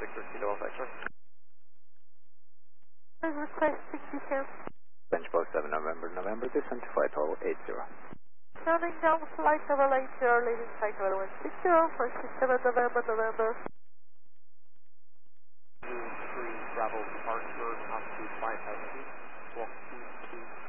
Victor Kilo Victor. Request 62. Bench box 7 November, descent to flight level 80. Turning down flight level 80, leaving flight level 160 for 67 November. 3 Bravo departure, altitude 5,000 feet, walk 2.